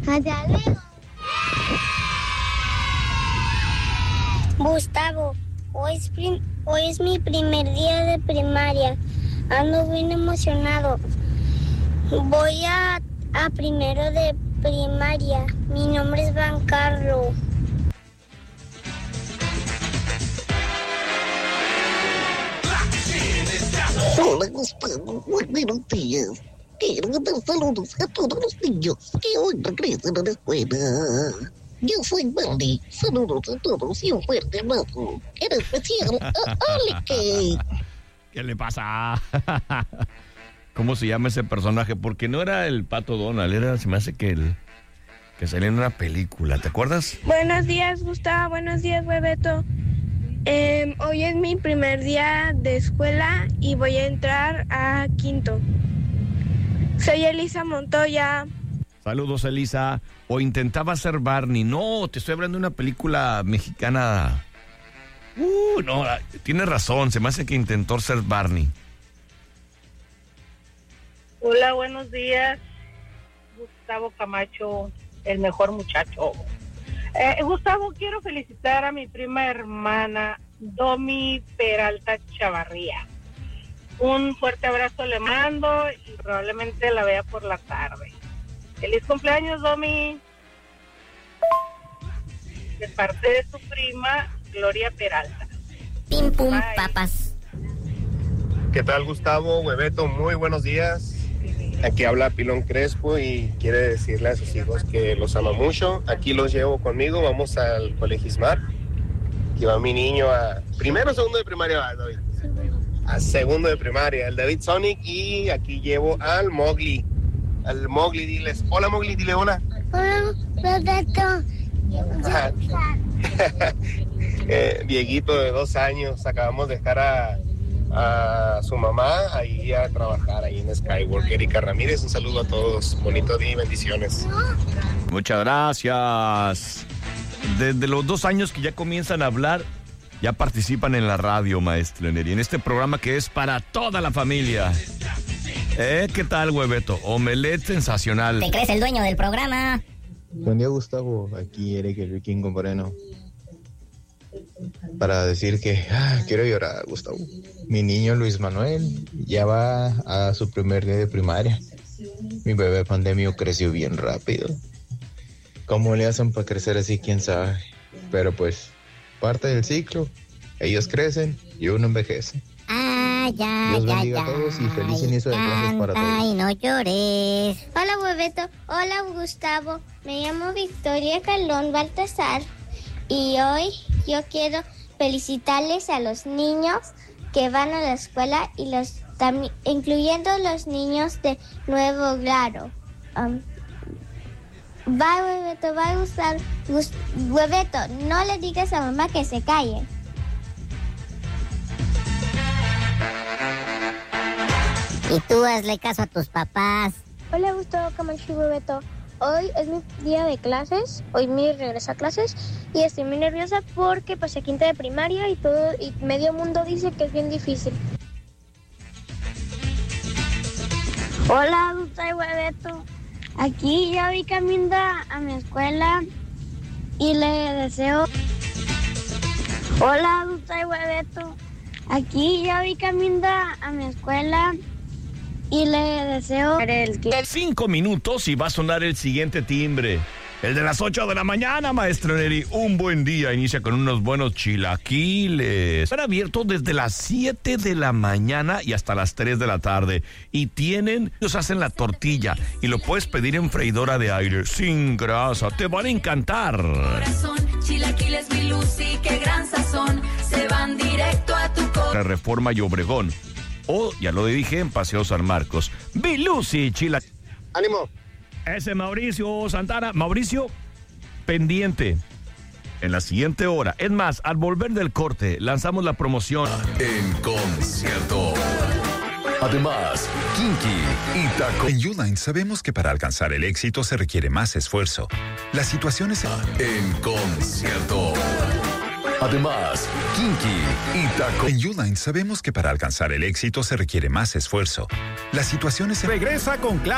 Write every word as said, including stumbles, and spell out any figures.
Hasta luego. Gustavo, hoy es, prim- hoy es mi primer día de primaria. Ando bien emocionado. Voy a, a primero de primaria. Mi nombre es Van Carlos. Hola, Gustavo. Buenos días. Quiero mandar saludos a todos los niños que hoy regresan a la escuela. Yo soy Barney. Saludos a todos y un fuerte abrazo. En especial a Ale. ¿Qué le pasa? ¿Cómo se llama ese personaje? Porque no era el Pato Donald, era, se me hace que el que salía en una película, ¿te acuerdas? Buenos días, Gustavo. Buenos días, Bebeto. Eh, hoy es mi primer día de escuela y voy a entrar a quinto. Soy Elisa Montoya. Saludos, Elisa. O intentaba ser Barney. No, te estoy hablando de una película mexicana. Uh, no, tienes razón, se me hace que intentó ser Barney. Hola, buenos días. Gustavo Camacho, el mejor muchacho. Eh, Gustavo, quiero felicitar a mi prima hermana, Domi Peralta Chavarría. Un fuerte abrazo le mando y probablemente la vea por la tarde. ¡Feliz cumpleaños, Domi! De parte de su prima, Gloria Peralta. Pim pum, Bye. papas. ¿Qué tal, Gustavo? Bebeto, muy buenos días. Aquí habla Pilón Crespo y quiere decirle a sus hijos que los ama mucho. Aquí los llevo conmigo, vamos al Colegismar. Aquí va mi niño a primero o segundo de primaria, ¿va, David? A segundo de primaria, el David Sonic, y aquí llevo al Mowgli. Al Mowgli, diles, hola Mowgli, dile hola. Hola, Bebeto. eh, Dieguito de dos años, acabamos de dejar a, a su mamá ahí a trabajar ahí en Skywalk. Erika Ramírez, un saludo a todos, bonito día y bendiciones. Muchas gracias. Desde los dos años que ya comienzan a hablar, ya participan en la radio, maestro Neri, en este programa que es para toda la familia. ¿Eh? ¿Qué tal, hueveto? Omelette sensacional. ¿Te crees el dueño del programa? Buen día, Gustavo. Aquí Eric el Vikingo Moreno. Para decir que ah, quiero llorar, Gustavo. Mi niño Luis Manuel ya va a su primer día de primaria. Mi bebé pandemio creció bien rápido. ¿Cómo le hacen para crecer así? ¿Quién sabe? Pero pues, parte del ciclo. Ellos crecen y uno envejece. Ah, ya, Dios ya, bendiga ya. a todos y feliz inicio de clases para todos. Ay, no llores. Hola, Bebeto. Hola, Gustavo. Me llamo Victoria Calón Baltasar y hoy yo quiero felicitarles a los niños que van a la escuela y los también, incluyendo los niños de nuevo grado. Um, va, Bebeto, va a gustar. Gust- Bebeto, no le digas a mamá que se calle. Y tú hazle caso a tus papás. Hola, Gustavo Camacho y Bebeto. Hoy es mi día de clases, hoy mi regreso a clases y estoy muy nerviosa porque pasé quinta de primaria y todo y medio mundo dice que es bien difícil. Hola, Gustavo y Bebeto. Aquí ya voy camino a mi escuela y le deseo... Hola, Gustavo y Bebeto. Aquí ya voy camino a mi escuela y le deseo... El... Cinco minutos y va a sonar el siguiente timbre. El de las ocho de la mañana, maestro Neri. Un buen día. Inicia con unos buenos chilaquiles. Están abiertos desde las siete de la mañana y hasta las tres de la tarde. Y tienen, ellos hacen la tortilla y lo puedes pedir en freidora de aire, sin grasa. Te van a encantar. Corazón, chilaquiles, mi Lucy, qué gran sazón. Se van directo a tu corazón. La Reforma y Obregón. O, ya lo dije, en Paseo San Marcos. Bilusi, chilaquiles. ¡Ánimo! Ese Mauricio Santana. Mauricio, pendiente. En la siguiente hora. Es más, al volver del corte, lanzamos la promoción. En concierto. Además, Kinky y Taco. En Uline sabemos que para alcanzar el éxito se requiere más esfuerzo. La situación es... En concierto. Además, Kinky y Taco. En Uline sabemos que para alcanzar el éxito se requiere más esfuerzo. La situación es... Regresa con